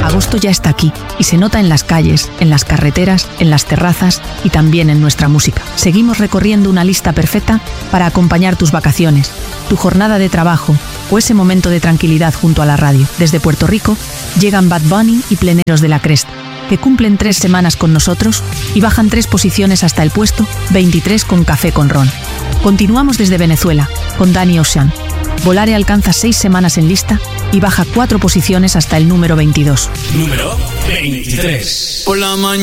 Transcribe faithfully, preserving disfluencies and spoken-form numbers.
Agosto ya está aquí y se nota en las calles, en las carreteras, en las terrazas y también en nuestra música. Seguimos recorriendo una lista perfecta para acompañar tus vacaciones, tu jornada de trabajo o ese momento de tranquilidad junto a la radio. Desde Puerto Rico llegan Bad Bunny y Pleneros de la Cresta, que cumplen tres semanas con nosotros y bajan tres posiciones hasta el puesto veintitrés con Café con Ron. Continuamos desde Venezuela con Danny Ocean. Volare alcanza seis semanas en lista y baja cuatro posiciones hasta el número veintidós. Número veintitrés. Por la mañana.